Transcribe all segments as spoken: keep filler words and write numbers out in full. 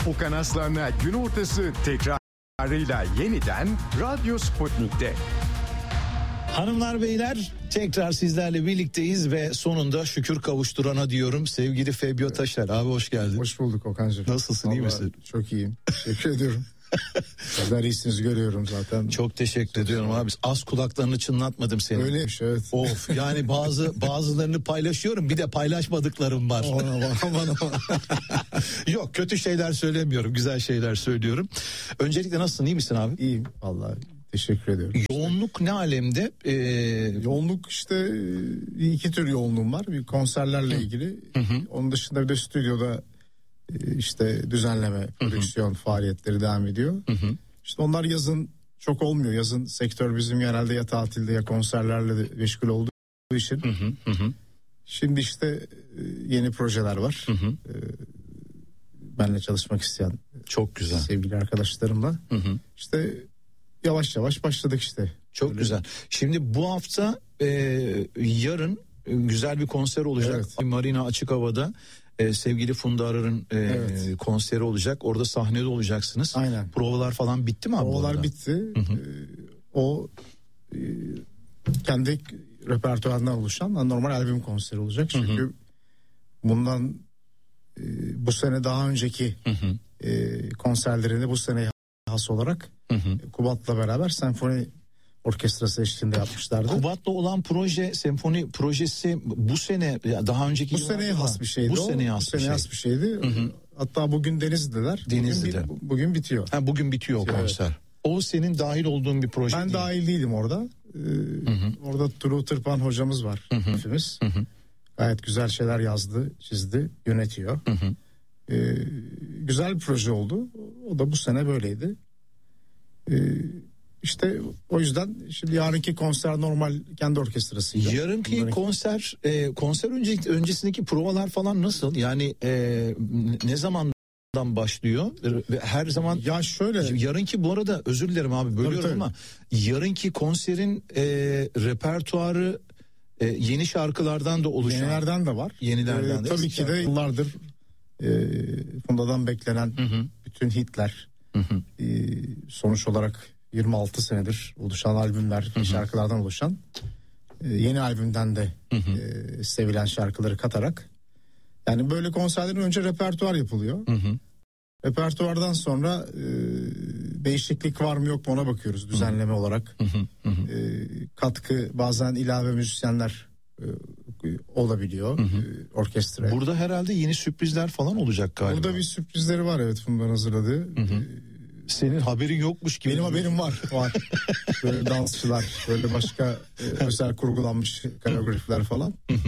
Okan Aslan'la gün ortası tekrarıyla yeniden Radyo Sputnik'te. Hanımlar beyler, tekrar sizlerle birlikteyiz ve sonunda şükür kavuşturana diyorum sevgili Febio Taşer. Abi hoş geldin. Hoş bulduk Okan'cığım. Nasılsın, iyi misin? Çok iyiyim. Teşekkür ediyorum. Sizler iyisiniz, görüyorum zaten. Çok teşekkür Çok ediyorum abi. Az kulaklarını çınlatmadım senin. Öyleymiş, evet. Of, yani bazı bazılarını paylaşıyorum, bir de paylaşmadıklarım var. Aman aman aman. Yok, kötü şeyler söylemiyorum, güzel şeyler söylüyorum. Öncelikle nasılsın, iyi misin abi? İyiyim vallahi. Teşekkür ediyorum. Yoğunluk ne alemde? Ee... Yoğunluk işte iki tür yoğunluğum var. Bir konserlerle hı. ilgili. Hı hı. Onun dışında bir de stüdyoda işte düzenleme, prodüksiyon hı hı. faaliyetleri devam ediyor. Hı hı. İşte onlar yazın çok olmuyor. Yazın sektör bizim genelde ya tatilde ya konserlerle de meşgul olduğu için. Hı hı. Hı. Şimdi işte yeni projeler var. Hı hı. Benle çalışmak isteyen çok güzel sevgili arkadaşlarımla. Hı hı. İşte yavaş yavaş başladık işte. Çok öyle. Güzel. Şimdi bu hafta e, yarın güzel bir konser olacak. Evet. Marina Açık Hava'da e, sevgili Funda Arar'ın e, evet. konseri olacak. Orada sahnede olacaksınız. Aynen. Provalar falan bitti mi abi? Provalar bitti. Hı hı. E, o e, kendi repertuarından oluşan normal albüm konseri olacak. Çünkü hı hı. bundan e, bu sene daha önceki hı hı. E, konserlerini bu sene has olarak hı hı. Kubat'la beraber senfoni orkestrası eşliğinde yapmışlardı. Kubat'la olan proje, senfoni projesi bu sene, daha önceki bu seneye has bir şeydi. Bu seneye has, bu seneye has bir şeydi. Hı hı. Hatta bugün Denizli'deler. Denizli'de. Bugün, bugün bitiyor. Ha, bugün bitiyor o konser. Evet. O senin dahil olduğun bir proje. Ben değil. Dahil değilim orada. Ee, hı hı. Orada Turu Tırpan hocamız var. Hı hı. Hepimiz. Hı hı. Gayet güzel şeyler yazdı, çizdi, yönetiyor. Hı hı. Ee, güzel bir proje oldu. O da bu sene böyleydi. Ee, işte o yüzden şimdi yarınki konser normal kendi orkestrasıyla. Yarınki Bunların... konser e, konser önce, öncesindeki provalar falan nasıl? Yani e, ne zamandan başlıyor? Her zaman ya şöyle. Yarınki bu arada özür dilerim abi bölüyorum tabii, tabii. ama yarınki konserin e, repertuarı e, yeni şarkılardan da oluşan. Yenilerden de var. Yenilerden ee, de. Tabii ki şarkı. de yıllardır e, Funda'dan beklenen hı hı. bütün hitler. Hı hı. E, sonuç olarak yirmi altı senedir oluşan albümler, hı hı. şarkılardan oluşan e, yeni albümden de hı hı. E, sevilen şarkıları katarak yani böyle konserlerin önce repertuar yapılıyor. Hı hı. Repertuardan sonra e, değişiklik var mı yok mu ona bakıyoruz düzenleme hı hı. olarak. Hı hı. E, katkı bazen ilave müzisyenler e, olabiliyor hı hı. E, orkestraya. Burada herhalde yeni sürprizler falan olacak galiba. Burada bir sürprizleri var evet Funda'nın hazırladığı. Hı hı. E, Senin haberin yokmuş gibi. Benim haberim var. var. Böyle dansçılar, böyle başka e, özel kurgulanmış koreografiler falan. Hı hı.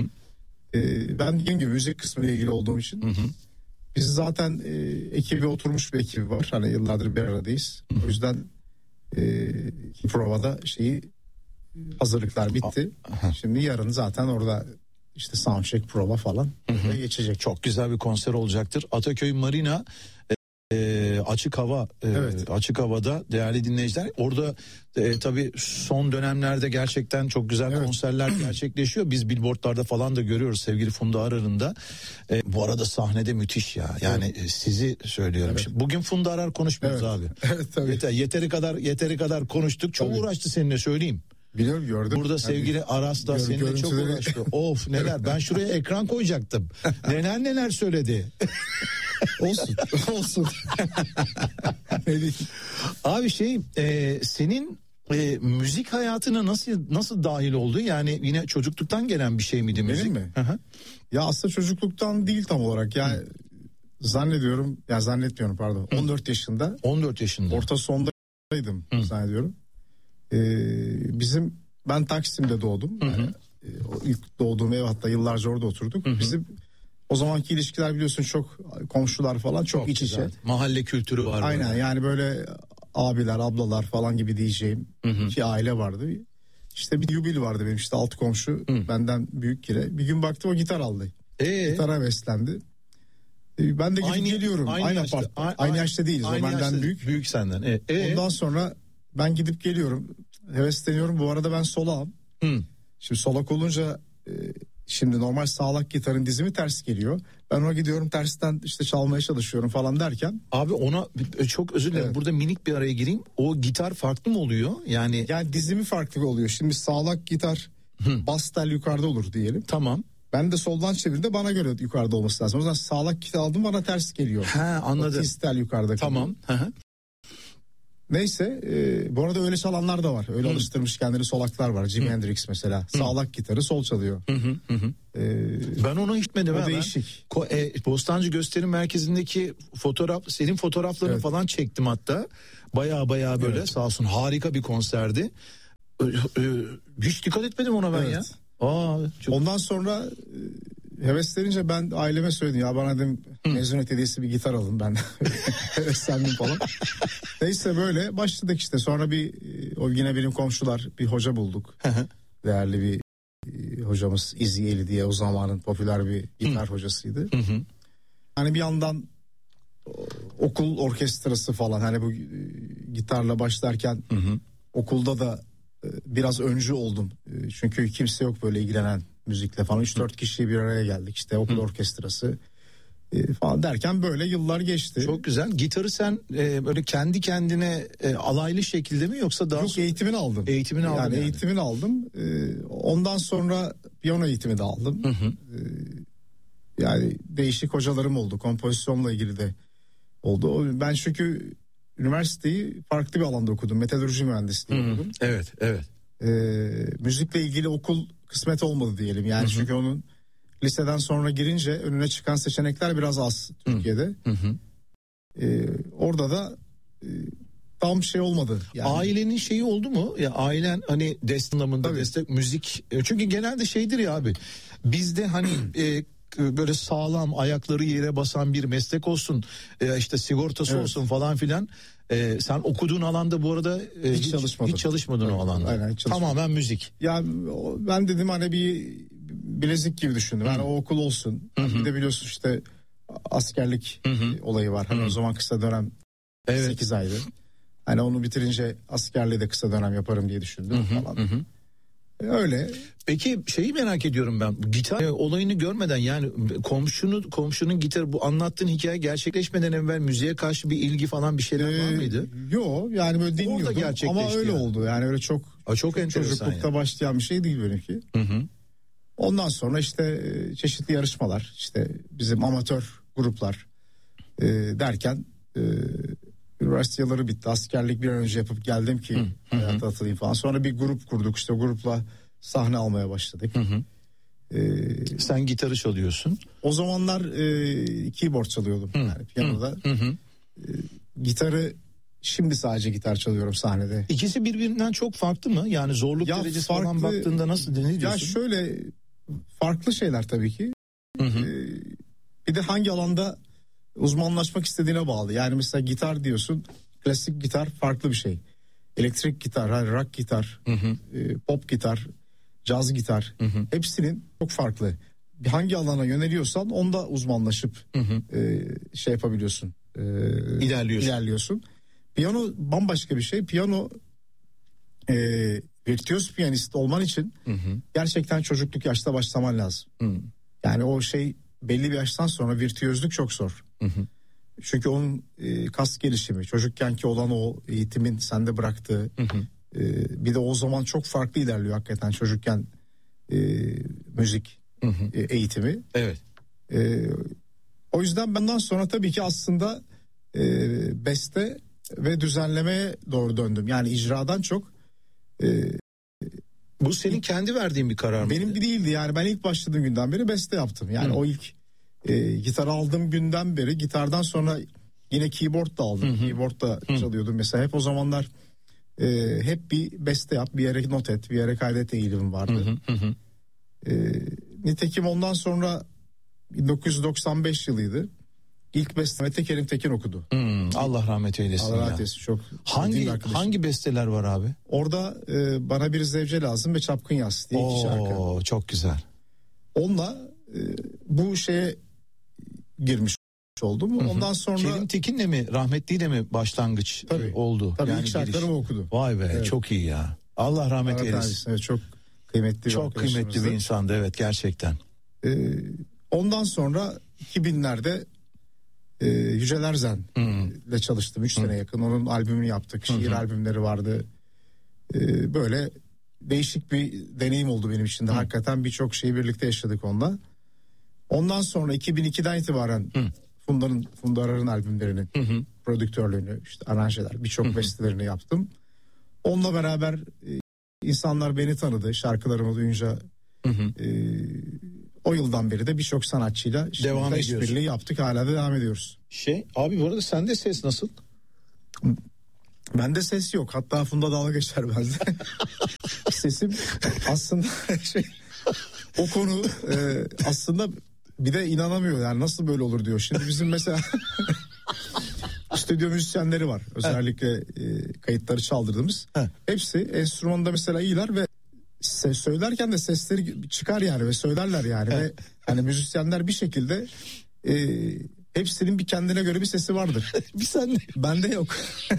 E, ben dediğim gibi müzik kısmı ile ilgili olduğum için. Hı hı. Biz zaten e, ekibi oturmuş bir ekibi var. Hani yıllardır bir aradayız. Hı hı. O yüzden e, provada şeyi hazırlıklar bitti. Aha. Şimdi yarın zaten orada işte soundcheck prova falan hı hı. geçecek. Çok güzel bir konser olacaktır. Ataköy Marina E, açık hava e, evet. açık havada değerli dinleyiciler orada e, tabii son dönemlerde gerçekten çok güzel evet. konserler gerçekleşiyor. Biz billboardlarda falan da görüyoruz sevgili Funda Arar'ın da e, bu arada sahnede müthiş ya yani evet. sizi söylüyorum. Evet. Bugün Funda Arar konuşmuyoruz evet. abi. Evet, tabii. Yeter, yeteri kadar yeteri kadar konuştuk. Çok tabii. uğraştı seninle söyleyeyim. Biliyorum gördüm. Burada sevgili Aras da seninle çok uğraştı. Of neler ben şuraya ekran koyacaktım. Neler neler söyledi. olsun olsun. Abi şey e, senin e, müzik hayatına nasıl nasıl dahil oldu? Yani yine çocukluktan gelen bir şey miydi müzik? Benim mi? Hı-hı. Ya aslında çocukluktan değil tam olarak. Yani Hı. zannediyorum ya zannetmiyorum pardon. Hı. on dört yaşında. on dört yaşında. Orta sondaydım Hı. zannediyorum. Ee, bizim ben Taksim'de doğdum. Yani, e, ilk doğduğum ev hatta yıllarca orada oturduk. Hı-hı. Bizim o zamanki ilişkiler biliyorsun çok komşular falan çok, çok iç içe. Mahalle kültürü var. Aynen böyle. Yani böyle abiler ablalar falan gibi diyeceğim Hı-hı. bir aile vardı. İşte bir Yubil vardı benim işte alt komşu Hı. benden büyük yine. Bir gün baktım o gitar aldı. Ee? Gitara beslendi. Ben de gidip aynı, geliyorum. Aynı, aynı yaşta. Apart, aynı, aynı yaşta değiliz. Aynı o benden yaşta, büyük. Büyük senden. Ee, ee? Ondan sonra ben gidip geliyorum. Hevesleniyorum. Bu arada ben solağım. Hı. Şimdi solak olunca e, Şimdi normal sağlak gitarın dizimi ters geliyor. Ben ona gidiyorum tersten işte çalmaya çalışıyorum falan derken. Abi ona çok özür dilerim. Evet. Burada minik bir araya gireyim. O gitar farklı mı oluyor? Yani yani dizimi farklı oluyor. Şimdi sağlak gitar Hı. bas tel yukarıda olur diyelim. Tamam. Ben de soldan çevirdiğimde bana göre yukarıda olması lazım. O zaman sağlak gitar aldım bana ters geliyor. He, anladım. O tiz tel yukarıda kalıyor. Tamam. Neyse e, bu arada öyle çalanlar da var. Öyle Hı. alıştırmış kendini solaklar var. Jimi Hendrix mesela. Hı. Sağlak gitarı sol çalıyor. Hı hı hı. Ee, ben ona gitmedim. O değişik. Ben, e, Bostancı Gösterim Merkezi'ndeki fotoğraf, senin fotoğraflarını evet. falan çektim hatta. Baya baya böyle evet. sağ olsun harika bir konserdi. Ee, e, hiç dikkat etmedim ona ben evet. ya. Aa, çok... Ondan sonra e, heveslerince ben aileme söyledim ya bana dedim Hı. mezuniyet hediyesi bir gitar alın ben heveslendim falan. Neyse böyle başladık işte sonra bir o yine benim komşular bir hoca bulduk. Değerli bir e, hocamız İziyeli diye o zamanın popüler bir gitar Hı. hocasıydı. Hı hı. Hani bir yandan okul orkestrası falan hani bu e, gitarla başlarken hı hı. okulda da e, biraz öncü oldum. E, çünkü kimse yok böyle ilgilenen müzikle falan. üç dört kişi bir araya geldik işte okul Hı. orkestrası e, falan derken böyle yıllar geçti. Çok güzel. Gitarı sen e, böyle kendi kendine e, alaylı şekilde mi yoksa daha Yok sonra... eğitimini aldım. Eğitimini aldım. Yani, yani eğitimini aldım. E, ondan sonra piyano eğitimi de aldım. Hı hı. E, yani değişik hocalarım oldu. Kompozisyonla ilgili de oldu. Ben çünkü üniversiteyi farklı bir alanda okudum. Metalürji mühendisliği hı hı. okudum. Evet, evet. E, müzikle ilgili okul kısmet olmadı diyelim. Yani hı hı. çünkü onun liseden sonra girince önüne çıkan seçenekler biraz az Türkiye'de. Hı hı. Ee, orada da e, tam şey olmadı. Yani. Ailenin şeyi oldu mu? Ya ailen hani destek anlamında destek müzik. Çünkü genelde şeydir ya abi. Bizde hani e, böyle sağlam ayakları yere basan bir meslek olsun. E, işte sigortası evet. olsun falan filan. E, sen okuduğun alanda bu arada e, hiç, hiç çalışmadın. Hiç çalışmadın evet. o alanda. Aynen, hiç tamamen müzik. Ya ben dedim hani bir bilezik gibi düşündüm. Yani Hı. o okul olsun. Hı hı. Bir de biliyorsun işte askerlik hı hı. olayı var. Hani hı. o zaman kısa dönem evet. sekiz aydı. Hani onu bitirince askerliği de kısa dönem yaparım diye düşündüm hı hı. falan. Hı hı. Öyle. Peki şeyi merak ediyorum ben. Gitar olayını görmeden yani komşunu komşunun gitarı bu anlattığın hikaye gerçekleşmeden evvel müziğe karşı bir ilgi falan bir şeyler ee, var mıydı? Yok yani böyle dinliyordum ama öyle yani. oldu. Yani öyle çok Aa, çok, çok çocuklukta yani. başlayan bir şey değil benimki. Hı hı. Ondan sonra işte çeşitli yarışmalar, işte bizim amatör gruplar e, derken e, üniversite yılları bitti. Askerlik bir an önce yapıp geldim ki hı, hayata hı. atılayım falan. Sonra bir grup kurduk, işte grupla sahne almaya başladık. Hı hı. Ee, Sen gitarı çalıyorsun. O zamanlar e, keyboard çalıyordum hı. yani piyanoda. Hı hı. E, gitarı şimdi sadece gitar çalıyorum sahnede. İkisi birbirinden çok farklı mı? Yani zorluk ya derecesi farklı, falan baktığında nasıl ne diyorsun? Ya şöyle farklı şeyler tabii ki. Hı hı. Ee, bir de hangi alanda uzmanlaşmak istediğine bağlı. Yani mesela gitar diyorsun, klasik gitar farklı bir şey. Elektrik gitar, rock gitar, hı hı. E, pop gitar, caz gitar, hı hı. hepsinin çok farklı. Hangi alana yöneliyorsan onda uzmanlaşıp hı hı. E, şey yapabiliyorsun. E, ilerliyorsun. ilerliyorsun. Piyano bambaşka bir şey. Piyano e, virtüöz piyanist olman için hı hı. gerçekten çocukluk yaşta başlaman lazım. Hı. Yani o şey belli bir yaştan sonra virtüözlük çok zor. Hı hı. Çünkü onun e, kas gelişimi, çocukkenki olan o eğitimin sende bıraktığı hı hı. E, bir de o zaman çok farklı ilerliyor hakikaten çocukken e, müzik hı hı. E, eğitimi. Evet. E, o yüzden benden sonra tabii ki aslında e, beste ve düzenlemeye doğru döndüm. Yani icradan çok. E, Bu senin kendi verdiğin bir karar mı? Benim değildi yani, ben ilk başladığım günden beri beste yaptım. Yani hı. o ilk e, gitar aldığım günden beri, gitardan sonra yine keyboard da aldım. Hı hı. Keyboard da hı. çalıyordum mesela. Hep o zamanlar e, hep bir beste yap, bir yere not et, bir yere kaydet eğilimim vardı. Hı hı. E, nitekim ondan sonra bin dokuz yüz doksan beş yılıydı. İlk bestemi Tekerim Tekin okudu. Hmm, Allah rahmet eylesin. Allah rahmet eylesin. Çok hangi hangi besteler var abi? Orada e, Bana Bir Zevce Lazım ve Çapkın Yaz diye iki şarkı. Oo, çok güzel. Onunla e, bu şeye girmiş oldum. Hı hı. Ondan sonra Kerim Tekin'le mi, rahmetliyle mi başlangıç tabii, oldu? Tabii yani ilk şarkılarımı okudu. Vay be, evet. Çok iyi ya. Allah rahmet eylesin. Evet, çok Kıymetli bir Çok kıymetli bir insandı, evet, gerçekten. Ee, ondan sonra iki binlerde e, Yücel Erzen hmm. ile çalıştım üç sene yakın. Onun albümünü yaptık. Şiir hmm. albümleri vardı. Ee, böyle değişik bir deneyim oldu benim için de. Hmm. Hakikaten birçok şeyi birlikte yaşadık onunla. Ondan sonra iki bin ikiden itibaren hmm. Funda'nın, Funda Arar'ın albümlerinin hmm. prodüktörlüğünü, işte aranjeler, birçok hmm. bestelerini yaptım. Onunla beraber e, insanlar beni tanıdı. Şarkılarımı duyunca hmm. e, o yıldan beri de birçok sanatçıyla devam ediyoruz. İşbirliği yaptık, hala da devam ediyoruz. Şey abi, bu arada sende ses nasıl? Bende ses yok. Hatta Funda dalga geçer bende. Sesim aslında şey, o konu e, aslında bir de inanamıyor. Yani nasıl böyle olur diyor. Şimdi bizim mesela stüdyo müzisyenleri var. Özellikle e, kayıtları çaldırdığımız. He. Hepsi enstrümanda mesela iyiler ve ses söylerken de sesleri çıkar yani ve söylerler yani. Ve hani müzisyenler bir şekilde e, hepsinin bir kendine göre bir sesi vardır. Bir sende. Bende yok.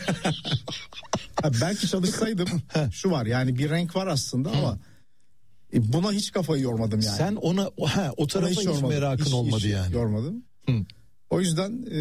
Ha, belki çalışsaydım şu var yani, bir renk var aslında ama e, buna hiç kafayı yormadım yani. Sen ona ha, o tarafa hiç, hiç merakın hiç, olmadı hiç yani. Yormadım. Hı. O yüzden e,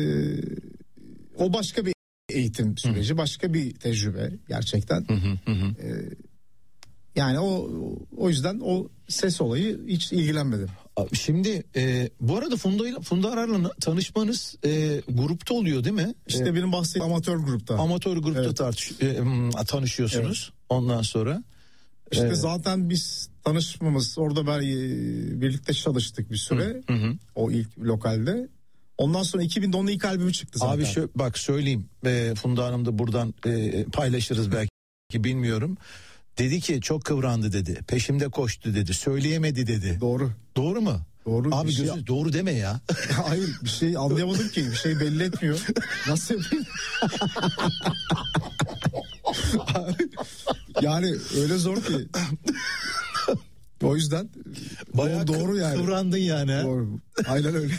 o başka bir eğitim süreci, hı. başka bir tecrübe gerçekten. Hı hı hı. E, yani o o yüzden o ses olayı hiç ilgilenmedim. Şimdi e, bu arada Funda Funda Arar'la tanışmanız e, grupta oluyor değil mi? İşte e, benim bahsettiğim amatör grupta. Amatör grupta evet. tartış, e, tanışıyorsunuz. Evet. Ondan sonra. İşte e, zaten biz tanışmamız orada ben e, birlikte çalıştık bir süre. Hı hı. O ilk lokalde. Ondan sonra iki binde onun ilk albümü çıktı zaten. Abi şö- bak söyleyeyim. E, Funda Hanım da buradan e, paylaşırız belki, bilmiyorum. Dedi ki çok kıvrandı dedi. Peşimde koştu dedi. Söyleyemedi dedi. Doğru. Doğru mu? Doğru. Abi gözü şey... doğru deme ya. Hayır, bir şey anlayamadım ki. Bir şey belli etmiyor. Nasıl yapayım? Yani öyle zor ki. O yüzden bayağı doğru, doğru yani. Kıvrandın yani. Ha? Doğru. Aynen öyle.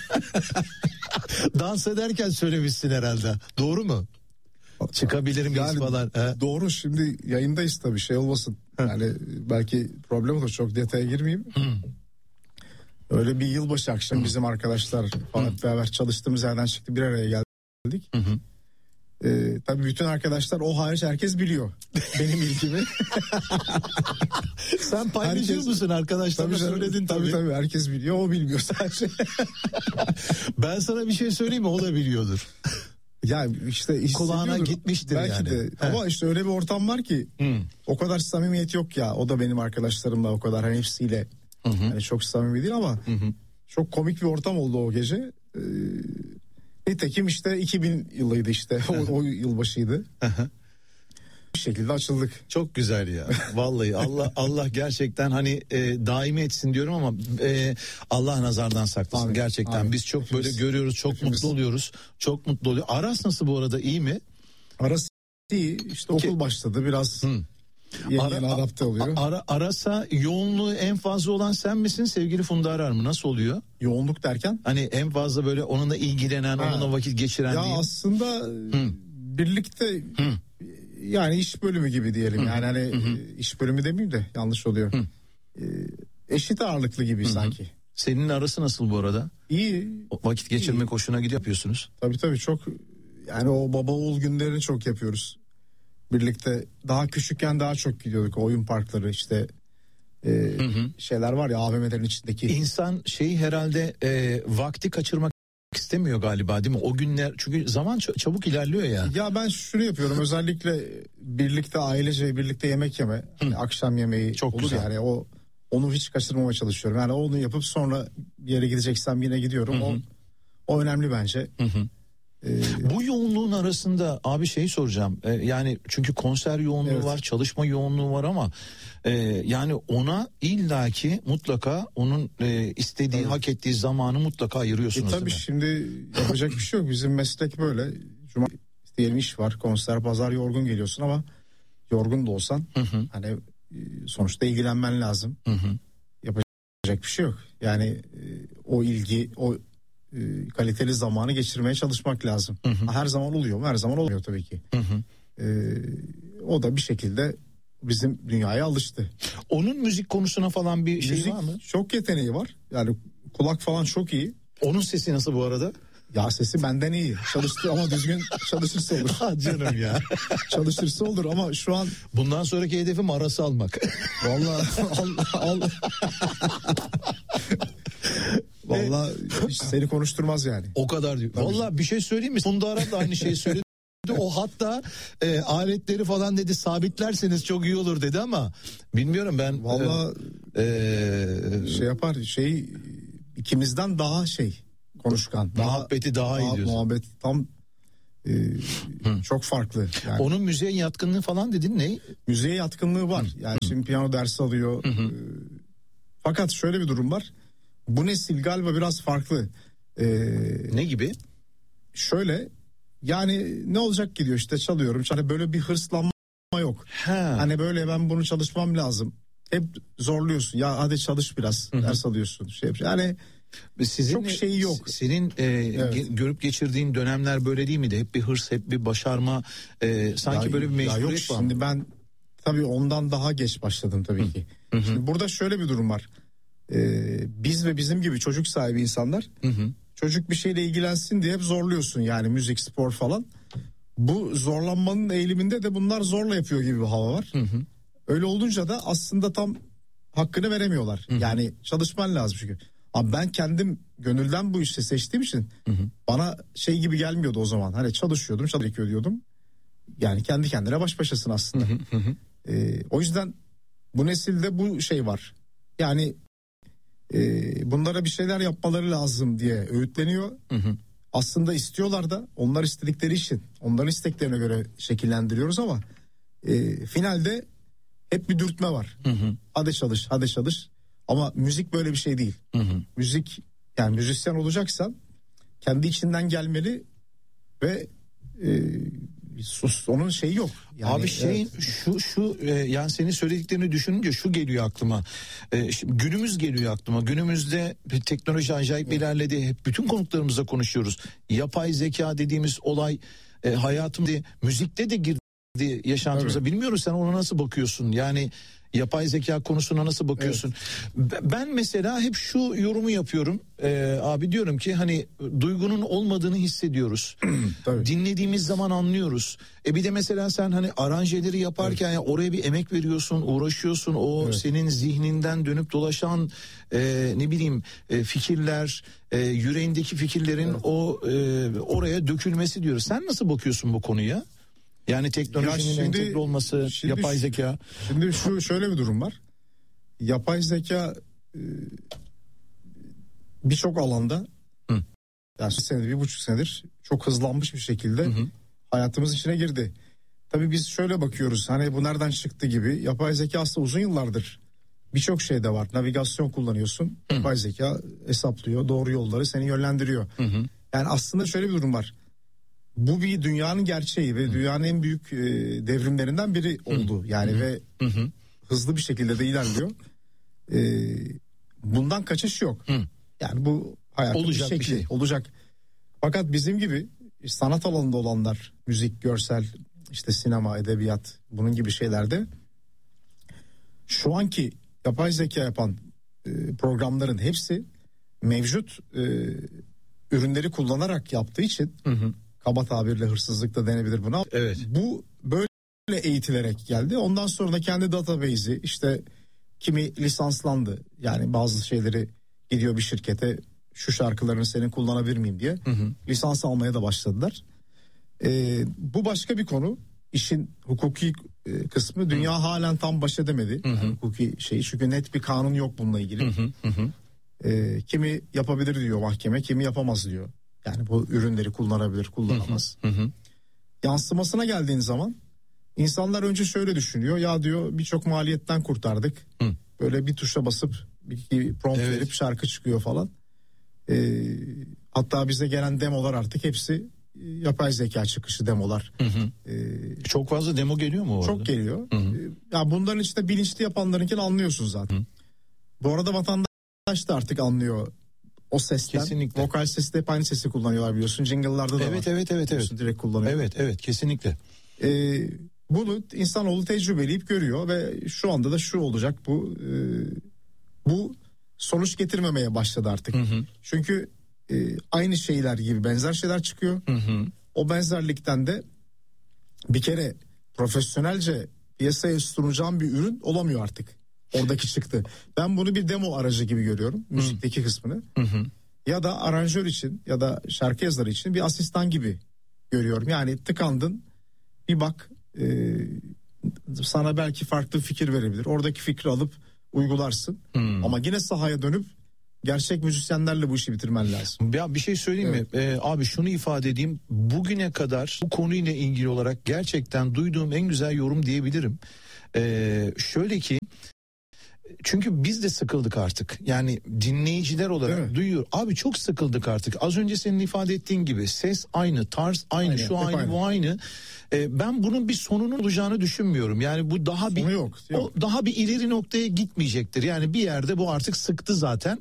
Dans ederken söylemişsin herhalde. Doğru mu? Çıkabilir miyiz yani falan. He? Doğru, şimdi yayındayız tabii, şey olmasın. Yani belki problem olur, çok detaya girmeyeyim. Hı. Öyle bir yılbaşı akşam bizim arkadaşlar falan beraber çalıştığımız yerden çıktı, bir araya geldik. Hı hı. Ee, tabii bütün arkadaşlar o hariç herkes biliyor benim ilgimi. Sen paylaşıyor herkes, musun arkadaşlarına, söyledin tabii. Tabii tabii herkes biliyor, o bilmiyor sadece. Ben sana bir şey söyleyeyim mi, o da biliyordur. Ya işte kulağına gitmiştir belki yani. De. Ama işte öyle bir ortam var ki hmm. o kadar samimiyet yok ya. O da benim arkadaşlarımla o kadar, hani hepsiyle hı hı. Hani çok samimi değil ama hı hı. çok komik bir ortam oldu o gece. Ee, nitekim işte iki bin yılıydı işte o, o yılbaşıydı. Bir şekilde açıldık. Çok güzel ya. Vallahi Allah Allah gerçekten hani e, daimi etsin diyorum ama e, Allah nazardan saklasın. Amin. Gerçekten Amin. Biz çok hepimiz, böyle görüyoruz, çok hepimiz. mutlu oluyoruz. Çok mutlu oluyor. Aras nasıl bu arada, iyi mi? Aras iyi. İşte okul Ki, başladı biraz. Hmm. Yeni Ara, yeni adapte oluyor. Ara, Aras'a yoğunluğu en fazla olan sen misin, sevgili Funda Arar mı? Nasıl oluyor? Yoğunluk derken? Hani en fazla böyle onunla ilgilenen, ha. onunla vakit geçiren ya diyeyim. Aslında hmm. birlikte hmm. yani iş bölümü gibi diyelim. Hmm. Yani hani hmm. iş bölümü demeyeyim de yanlış oluyor. Hmm. Ee, eşit ağırlıklı gibi hmm. sanki. Senin arası nasıl bu arada? İyi. O vakit geçirmek iyi. Hoşuna gidiyor, yapıyorsunuz. Tabii tabii, çok yani o baba oğul günlerini çok yapıyoruz. Birlikte daha küçükken daha çok gidiyorduk, oyun parkları işte e, hı hı. şeyler var ya A V M'lerin içindeki. İnsan şeyi herhalde e, vakti kaçırmak istemiyor galiba, değil mi? O günler, çünkü zaman çabuk ilerliyor ya. Ya ben şunu yapıyorum, özellikle birlikte ailece birlikte yemek yeme, hani akşam yemeği çok olur yani, o onu hiç kaçırmamaya çalışıyorum. Yani onu yapıp sonra bir yere gideceksem yine gidiyorum. Hı hı. O o önemli bence. Hı hı. Ee, Bu yoğunluğun arasında abi şeyi soracağım. Ee, yani çünkü konser yoğunluğu evet. var, çalışma yoğunluğu var ama e, yani ona illaki mutlaka onun e, istediği, tabii. hak ettiği zamanı mutlaka ayırıyorsunuz. E, tabii şimdi yapacak bir şey yok. Bizim meslek böyle. Cuma diyelim iş var, konser, pazar, yorgun geliyorsun ama yorgun da olsan hı hı. hani e, sonuçta ilgilenmen lazım. Hı hı. Yapacak bir şey yok. Yani e, o ilgi, o E, kaliteli zamanı geçirmeye çalışmak lazım. Hı hı. Her zaman oluyor mu? Her zaman olmuyor tabii ki. Hı hı. E, o da bir şekilde bizim dünyaya alıştı. Onun müzik konusuna falan bir şey müzik var mı? Çok yeteneği var. Yani kulak falan çok iyi. Onun sesi nasıl bu arada? Ya sesi benden iyi. Çalıştı ama düzgün çalışırsa olur. Ha canım ya. Çalışırsa olur ama şu an... Bundan sonraki hedefim arası almak. Vallahi al, al. Vallahi hiç seni konuşturmaz yani. O kadar diyor. Vallahi bir şey söyleyeyim mi? Funda Arar da aynı şeyi söyledi. O hatta e, aletleri falan dedi sabitlerseniz çok iyi olur dedi ama bilmiyorum ben. Vallahi e, e, şey yapar şey ikimizden daha şey konuşkan. Muhabbeti daha, daha iyi diyorsun. Muhabbet tam e, çok farklı. Yani. Onun müziğe yatkınlığı falan dedin ne? Müziğe yatkınlığı var. Yani Hı. şimdi piyano dersi alıyor. E, fakat şöyle bir durum var. Bu nesil galiba biraz farklı. E, ne gibi? Şöyle yani ne olacak ki diyor işte çalıyorum. Hani böyle bir hırslanma yok. Ha. Hani böyle ben bunu çalışmam lazım. Hep zorluyorsun. Ya hadi çalış biraz. Hı-hı. Ders alıyorsun. Şey yani sizin çok şeyi yok. Senin e, evet. ge- görüp geçirdiğin dönemler böyle değil miydi? Hep bir hırs, hep bir başarma. E, sanki ya, böyle bir mecburiyet var. Şimdi ben tabii ondan daha geç başladım tabii Hı. ki. Hı-hı. Şimdi burada şöyle bir durum var. Ee, biz ve bizim gibi çocuk sahibi insanlar Hı-hı. çocuk bir şeyle ilgilensin diye hep zorluyorsun yani müzik, spor falan. Bu zorlanmanın eğiliminde de bunlar zorla yapıyor gibi bir hava var. Hı-hı. Öyle olunca da aslında tam hakkını veremiyorlar. Hı-hı. Yani çalışman lazım çünkü. Abi ben kendim gönülden bu işi seçtiğim için Hı-hı. bana şey gibi gelmiyordu o zaman. Hani çalışıyordum, çalışıyor diyordum. Yani kendi kendine baş başasın aslında. Hı-hı. Ee, o yüzden bu nesilde bu şey var. Yani e, bunlara bir şeyler yapmaları lazım diye öğütleniyor. Hı-hı. Aslında istiyorlar da onlar istedikleri için onların isteklerine göre şekillendiriyoruz ama e, finalde hep bir dürtme var. Hı hı. Hadi çalış, hadi çalış. Ama müzik böyle bir şey değil. Hı hı. Müzik yani müzisyen olacaksan kendi içinden gelmeli ve e, sus, onun şeyi yok. Yani, abi şey evet. şu şu e, yani senin söylediklerini düşününce şu geliyor aklıma. E, şimdi günümüz geliyor aklıma. Günümüzde teknoloji acayip evet. ilerledi. Hep bütün konuklarımızla konuşuyoruz. Yapay zeka dediğimiz olay e, hayatımda müzikte de girdi yaşantımıza. Evet. Bilmiyoruz sen ona nasıl bakıyorsun? Yani yapay zeka konusuna nasıl bakıyorsun? Evet. Ben mesela hep şu yorumu yapıyorum. Ee, abi diyorum ki hani duygunun olmadığını hissediyoruz. Dinlediğimiz zaman anlıyoruz. E bir de mesela sen hani aranjeleri yaparken evet. ya oraya bir emek veriyorsun, uğraşıyorsun. O evet. senin zihninden dönüp dolaşan e, ne bileyim e, fikirler, e, yüreğindeki fikirlerin evet. o e, oraya dökülmesi diyoruz. Sen nasıl bakıyorsun bu konuya? Yani teknolojinin şimdi, entegre olması, şimdi, yapay zeka. Şimdi şu şöyle bir durum var. Yapay zeka e, birçok alanda Hı. yani senedir, bir buçuk senedir çok hızlanmış bir şekilde hı hı. hayatımız içine girdi. Tabii biz şöyle bakıyoruz hani bu nereden çıktı gibi. Yapay zeka aslında uzun yıllardır birçok şeyde var. Navigasyon kullanıyorsun. Hı. Yapay zeka hesaplıyor. Doğru yolları seni yönlendiriyor. Hı hı. Yani aslında şöyle bir durum var. Bu bir dünyanın gerçeği ve Hı. dünyanın en büyük e, devrimlerinden biri oldu. Hı. Yani Hı. ve Hı. hızlı bir şekilde de ilerliyor. E, bundan kaçış yok. Hı. Yani bu hayatın olacak bir, bir şey olacak. Fakat bizim gibi sanat alanında olanlar, müzik, görsel, işte sinema, edebiyat, bunun gibi şeylerde şu anki yapay zeka yapan e, programların hepsi mevcut e, ürünleri kullanarak yaptığı için hı hı. kaba tabirle hırsızlık da denebilir buna. Evet. Bu böyle eğitilerek geldi. Ondan sonra da kendi database'i işte kimi lisanslandı. Yani bazı şeyleri gidiyor bir şirkete şu şarkılarını senin kullanabilir miyim diye hı hı. lisans almaya da başladılar. Ee, bu başka bir konu. İşin hukuki e, kısmı dünya hı. halen tam baş edemedi. Hı hı. Yani hukuki şey çünkü net bir kanun yok bununla ilgili. Hı hı. Hı. Ee, kimi yapabilir diyor mahkeme, kimi yapamaz diyor. Yani bu ürünleri kullanabilir, kullanamaz. Hı hı. Yansımasına geldiğin zaman insanlar önce şöyle düşünüyor. Ya diyor birçok maliyetten kurtardık. Hı. Böyle bir tuşa basıp bir prompt evet. verip şarkı çıkıyor falan. Ee, hatta bize gelen demolar artık hepsi yapay zeka çıkışı demolar. Hı hı. Ee, çok fazla demo geliyor mu orada? Çok geliyor. Hı hı. Ee, ya bunların içinde bilinçli yapanlarınkini anlıyorsun zaten. Hı. Bu arada vatandaş da artık anlıyor. O sesten, kesinlikle. Vokal sesi de hep aynı sesi kullanıyorlar biliyorsun. Jingle'larda da evet, var. Evet evet evet evet. Direkt kullanıyor. Evet evet kesinlikle. Ee, bunu insanoğlu tecrübeleyip görüyor ve şu anda da şu olacak, bu e, bu sonuç getirmemeye başladı artık. Hı hı. Çünkü e, aynı şeyler gibi benzer şeyler çıkıyor. Hı hı. O benzerlikten de bir kere profesyonelce piyasaya sunacağım bir ürün olamıyor artık. Oradaki çıktı. Ben bunu bir demo aracı gibi görüyorum. Hı. Müzikteki kısmını. Hı hı. Ya da aranjör için ya da şarkı yazarı için bir asistan gibi görüyorum. Yani tıkandın, bir bak, e, sana belki farklı fikir verebilir. Oradaki fikri alıp uygularsın. Hmm. Ama yine sahaya dönüp gerçek müzisyenlerle bu işi bitirmen lazım. Ya bir şey söyleyeyim evet. mi? Ee, abi şunu ifade edeyim. Bugüne kadar bu konuyla ilgili olarak gerçekten duyduğum en güzel yorum diyebilirim. Ee, şöyle ki, çünkü biz de sıkıldık artık. Yani dinleyiciler olarak duyuyor. Abi çok sıkıldık artık. Az önce senin ifade ettiğin gibi ses aynı, tarz aynı, aynı şu aynı, aynı, bu aynı. Ee, ben bunun bir sonunun olacağını düşünmüyorum. Yani bu daha bir yok, yok. O daha bir ileri noktaya gitmeyecektir. Yani bir yerde bu artık sıktı zaten.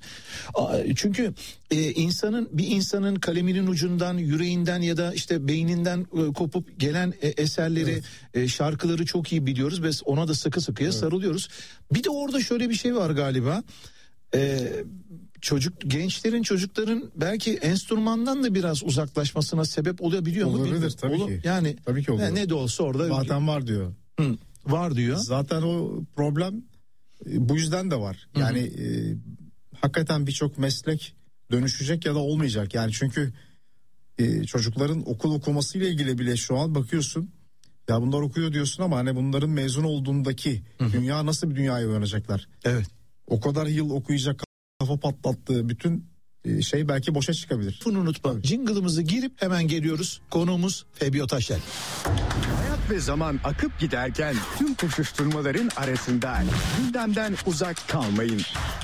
Çünkü e, insanın bir insanın kaleminin ucundan, yüreğinden ya da işte beyninden e, kopup gelen e, eserleri, evet. e, şarkıları çok iyi biliyoruz ve ona da sıkı sıkıya evet. sarılıyoruz. Bir de orada şöyle bir şey var galiba. Ee, çocuk gençlerin çocukların belki enstrümandan da biraz uzaklaşmasına sebep olabiliyor mu? Olabilir tabii Olur. ki. Yani tabii ki olur. Ne, ne de olsa orada zaten var diyor. Hı, var diyor. Zaten o problem e, bu yüzden de var. Yani e, hakikaten birçok meslek dönüşecek ya da olmayacak. Yani çünkü e, çocukların okul okumasıyla ilgili bile şu an bakıyorsun. Ya bunlar okuyor diyorsun ama hani bunların mezun olduğundaki Hı-hı. dünya nasıl bir dünyaya uyanacaklar? Evet. O kadar yıl okuyacak, kafa patlattığı bütün şey belki boşa çıkabilir. Bunu unutma. Tabii. Jingle'ımızı girip hemen geliyoruz. Konuğumuz Febio Taşel. Hayat ve zaman akıp giderken tüm koşuşturmaların arasında gündemden uzak kalmayın.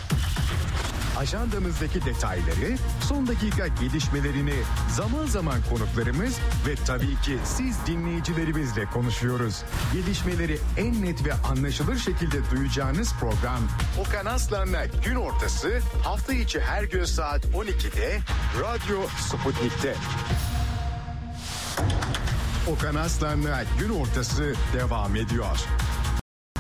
Ajandamızdaki detayları, son dakika gelişmelerini zaman zaman konuklarımız ve tabii ki siz dinleyicilerimizle konuşuyoruz. Gelişmeleri en net ve anlaşılır şekilde duyacağınız program Okan Aslan'la gün ortası hafta içi her gün saat on ikide Radyo Sputnik'te. Okan Aslan'la gün ortası devam ediyor.